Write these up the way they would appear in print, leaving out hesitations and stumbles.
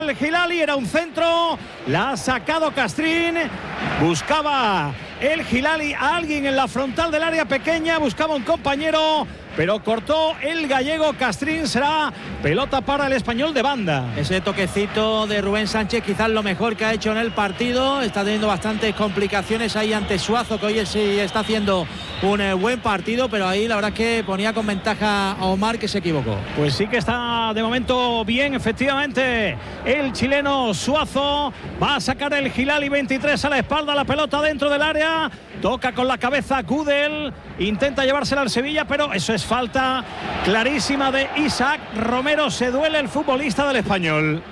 El Hilali, era un centro, la ha sacado Castrín, buscaba el Hilali a alguien en la frontal del área pequeña, buscaba un compañero, pero cortó el gallego Castrín. Será pelota para el Español de banda. Ese toquecito de Rubén Sánchez quizás lo mejor que ha hecho en el partido. Está teniendo bastantes complicaciones ahí ante Suazo, que hoy sí está haciendo un buen partido, pero ahí la verdad es que ponía con ventaja a Omar, que se equivocó. Pues sí que está de momento bien, efectivamente, el chileno Suazo. Va a sacar el Hilali, 23 a la espalda, la pelota dentro del área, toca con la cabeza Gudel, intenta llevársela al Sevilla, pero eso es falta clarísima de Isaac Romero. Se duele el futbolista del Español.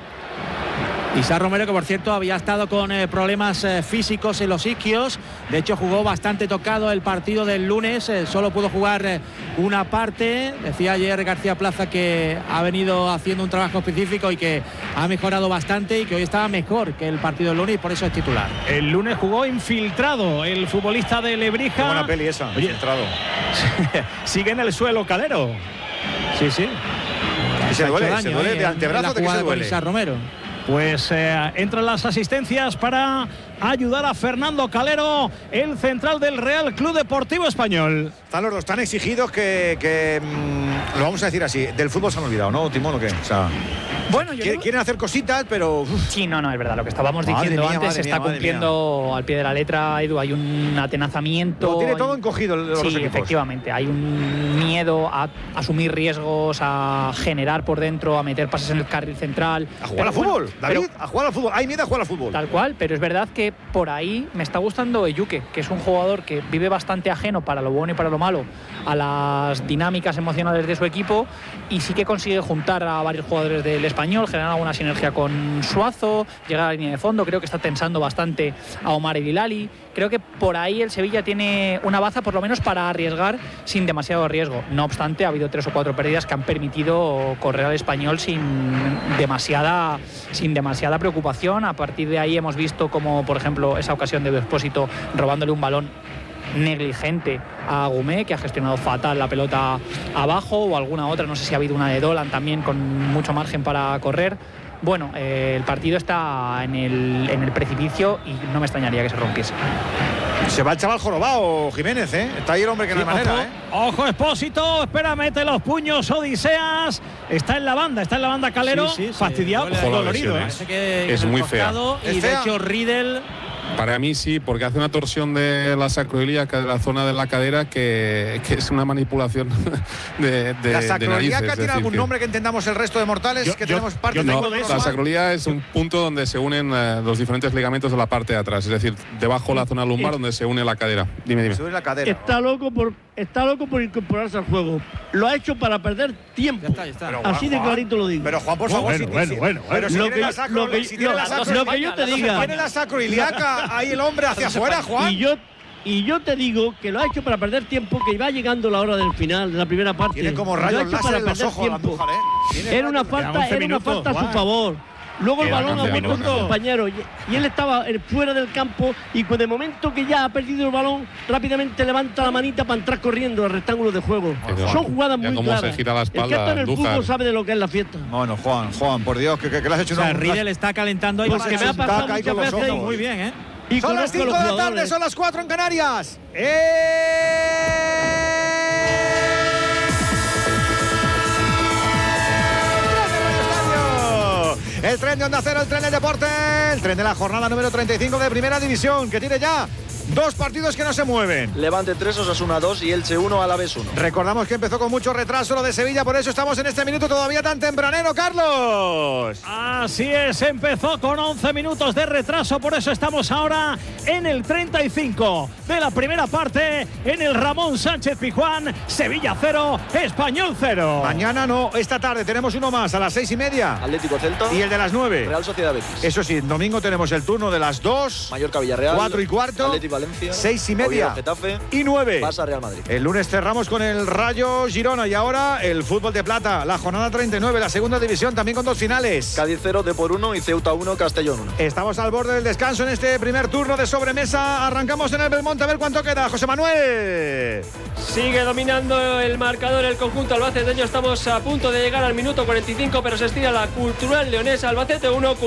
Isaac Romero, que por cierto había estado con problemas físicos en los isquios. De hecho jugó bastante tocado el partido del lunes, solo pudo jugar una parte. Decía ayer García Plaza que ha venido haciendo un trabajo específico y que ha mejorado bastante y que hoy estaba mejor que el partido del lunes y por eso es titular. El lunes jugó infiltrado el futbolista de Lebrija. Qué buena peli esa, infiltrado. Sigue en el suelo Calero. Sí, sí. Y se duele de antebrazo, de que se duele. Isaac Romero. Pues entran las asistencias para ayudar a Fernando Calero, el central del Real Club Deportivo Español. Están los dos tan exigidos que lo vamos a decir así, del fútbol se han olvidado, ¿no, Timón, o qué? O sea, bueno, quieren hacer cositas, pero... Sí, no, es verdad. Lo que estábamos diciendo antes se está cumpliendo al pie de la letra, Edu. Hay un atenazamiento. Lo tiene todo encogido los equipos. Sí, efectivamente. Hay un miedo a asumir riesgos, a generar por dentro, a meter pases en el carril central. A jugar al fútbol, David, a jugar al fútbol. Hay miedo a jugar al fútbol. Tal cual, pero es verdad que por ahí me está gustando Eyuke, que es un jugador que vive bastante ajeno, para lo bueno y para lo malo, a las dinámicas emocionales de su equipo, y sí que consigue juntar a varios jugadores del Español, generar alguna sinergia con Suazo, llegar a la línea de fondo. Creo que está tensando bastante a Omar y Hilali. Creo que por ahí el Sevilla tiene una baza, por lo menos para arriesgar sin demasiado riesgo. No obstante, ha habido 3 o 4 pérdidas que han permitido correr al Español sin demasiada preocupación. A partir de ahí hemos visto como, por ejemplo, esa ocasión de Expósito robándole un balón negligente a Agumé, que ha gestionado fatal la pelota abajo, o alguna otra, no sé si ha habido una de Dolan también con mucho margen para correr. Bueno, el partido está en el precipicio y no me extrañaría que se rompiese. Se va el chaval jorobado, Jiménez, ¿eh? Está ahí el hombre que no hay manera, ¿eh? Ojo, Expósito, espera, mete los puños, Odiseas. Está en la banda Calero, sí, fastidiado, dolorido, ¿eh? Es muy fea. Y de hecho Riedel... Para mí sí, porque hace una torsión de la sacroiliaca, de la zona de la cadera, que es una manipulación de ¿La sacroiliaca narices, tiene algún nombre que entendamos el resto de mortales? Tenemos parte no, la sacroiliaca es un punto donde se unen los diferentes ligamentos de la parte de atrás, es decir, debajo de la zona lumbar donde se une la cadera. Dime. Se une la cadera. Está loco por incorporarse al juego. Lo ha hecho para perder tiempo. Ya está. Pero, así de clarito lo digo. Pero Juan, por favor, bueno. Lo que yo te diga. Tiene la sacroiliaca ahí el hombre hacia afuera, Juan. Y yo te digo que lo ha hecho para perder tiempo, que va llegando la hora del final, de la primera parte. Tiene como rayos láser en los ojos la mujer, ¿eh? Era una falta a su favor. Luego el balón a su compañero y él estaba fuera del campo, y de momento que ya ha perdido el balón, rápidamente levanta la manita para entrar corriendo al rectángulo de juego. Son jugadas muy claras. Se gira la espalda, el que está en el fútbol sabe de lo que es la fiesta. Bueno, Juan, por Dios, que le has hecho una... Riedel está calentando ahí. Pues que me ha pasado muchas veces. Muy bien, ¿eh? Y son las 5 de la tarde, son las 4 en Canarias. El tren de Onda Cero, el tren del deporte, el tren de la jornada número 35 de Primera División, que tiene ya 2 partidos que no se mueven. Levante 3, Osasuna 2 y Elche 1, Alavés 1. Recordamos que empezó con mucho retraso lo de Sevilla, por eso estamos en este minuto todavía tan tempranero, Carlos. Así es, empezó con 11 minutos de retraso, por eso estamos ahora en el 35 de la primera parte, en el Ramón Sánchez Pizjuán. Sevilla 0, Español 0. Mañana no, esta tarde tenemos uno más a las 6:30. Atlético Celta. Y el de las 9. Real Sociedad Betis. Eso sí, domingo tenemos el turno de las 2. Mallorca Villarreal. 4:15. Atlético Valencia. 6:30. Oviedo, Getafe. Y 9. Barça Real Madrid. El lunes cerramos con el Rayo Girona y ahora el fútbol de plata. La jornada 39, la segunda división, también con 2 finales. Cádiz 0, Depor 1 y Ceuta 1, Castellón 1. Estamos al borde del descanso en este primer turno de sobremesa. Arrancamos en el Belmonte a ver cuánto queda. José Manuel. Sigue dominando el marcador el conjunto albaceteño. Estamos a punto de llegar al minuto 45, pero se estira la Cultural Leonesa. Albacete 1.